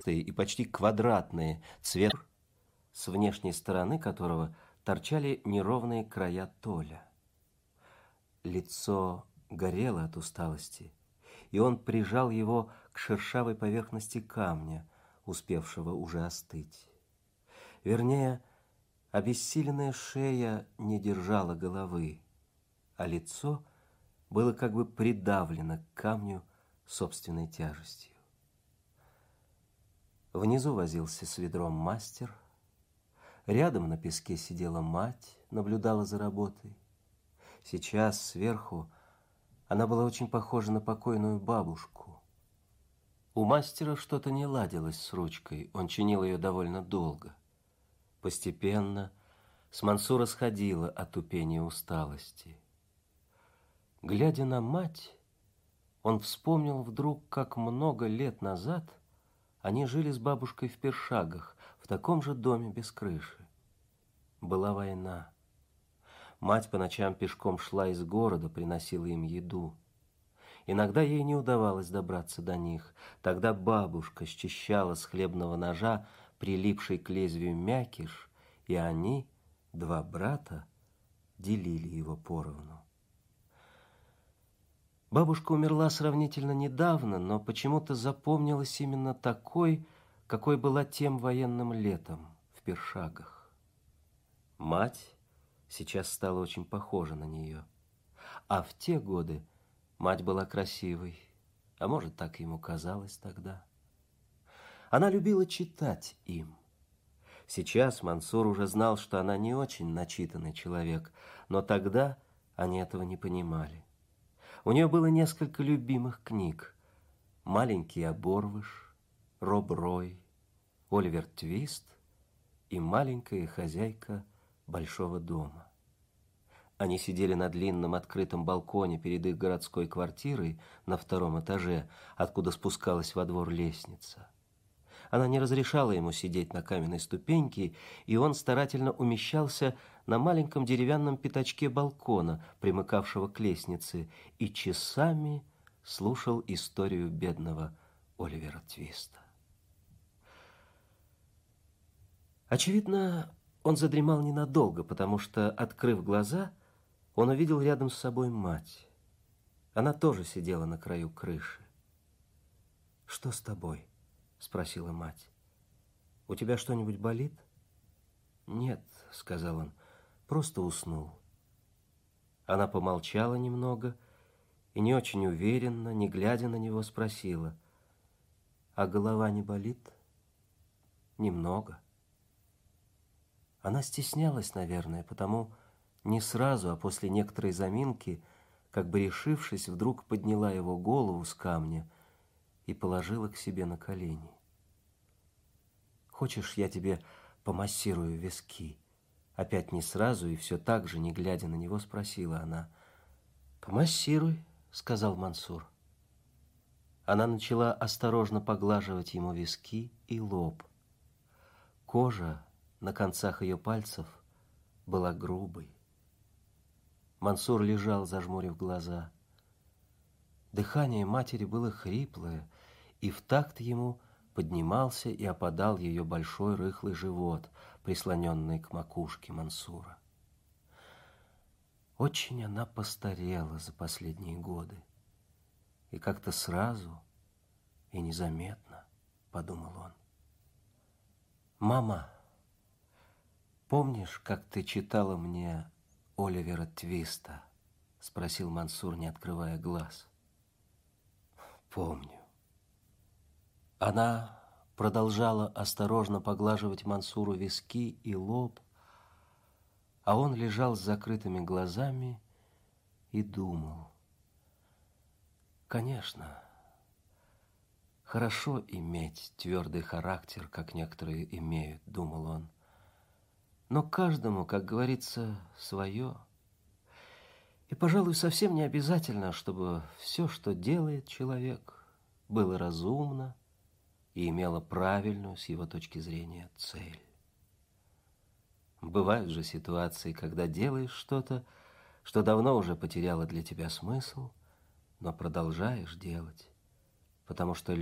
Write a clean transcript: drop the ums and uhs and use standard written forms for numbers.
и почти квадратные цвет, с внешней стороны которого торчали неровные края толя. Лицо горело от усталости, и он прижал его к шершавой поверхности камня, успевшего уже остыть. Вернее, обессиленная шея не держала головы, а лицо было как бы придавлено к камню собственной тяжестью. Внизу возился с ведром мастер, рядом на песке сидела мать, наблюдала за работой. Сейчас сверху она была очень похожа на покойную бабушку. У мастера что-то не ладилось с ручкой, он чинил ее довольно долго. Постепенно с Мансура сходило отупение усталости. Глядя на мать, он вспомнил вдруг, как много лет назад они жили с бабушкой в Першагах, в таком же доме без крыши. Была война. Мать по ночам пешком шла из города, приносила им еду. Иногда ей не удавалось добраться до них. Тогда бабушка счищала с хлебного ножа прилипший к лезвию мякиш, и они, два брата, делили его поровну. Бабушка умерла сравнительно недавно, но почему-то запомнилась именно такой, какой была тем военным летом в Першагах. Мать сейчас стала очень похожа на нее. А в те годы мать была красивой, а может, так ему казалось тогда. Она любила читать им. Сейчас Мансур уже знал, что она не очень начитанный человек, но тогда они этого не понимали. У нее было несколько любимых книг: «Маленький оборвыш», «Роб Рой», «Оливер Твист» и «Маленькая хозяйка большого дома». Они сидели на длинном открытом балконе перед их городской квартирой на втором этаже, откуда спускалась во двор лестница. Она не разрешала ему сидеть на каменной ступеньке, и он старательно умещался на маленьком деревянном пятачке балкона, примыкавшего к лестнице, и часами слушал историю бедного Оливера Твиста. Очевидно, он задремал ненадолго, потому что, открыв глаза, он увидел рядом с собой мать. Она тоже сидела на краю крыши. «Что с тобой?» — спросила мать. «У тебя что-нибудь болит?» «Нет», — сказал он, — «просто уснул». Она помолчала немного и не очень уверенно, не глядя на него, спросила: «А голова не болит?» «Немного». Она стеснялась, наверное, потому не сразу, а после некоторой заминки, как бы решившись, вдруг подняла его голову с камня и положила к себе на колени. «Хочешь, я тебе помассирую виски?» Опять не сразу и все так же, не глядя на него, спросила она. «Помассируй», — сказал Мансур. Она начала осторожно поглаживать ему виски и лоб. Кожа на концах ее пальцев была грубой. Мансур лежал, зажмурив глаза. Дыхание матери было хриплое, и в такт ему поднимался и опадал ее большой рыхлый живот, прислоненный к макушке Мансура. Очень она постарела за последние годы, и как-то сразу и незаметно, подумал он. «Мама, помнишь, как ты читала мне Оливера Твиста?» — спросил Мансур, не открывая глаз. «Помню». Она продолжала осторожно поглаживать Мансуру виски и лоб, а он лежал с закрытыми глазами и думал. Конечно, хорошо иметь твердый характер, как некоторые имеют, думал он. Но каждому, как говорится, свое. И, пожалуй, совсем не обязательно, чтобы все, что делает человек, было разумно и имело правильную, с его точки зрения, цель. Бывают же ситуации, когда делаешь что-то, что давно уже потеряло для тебя смысл, но продолжаешь делать, потому что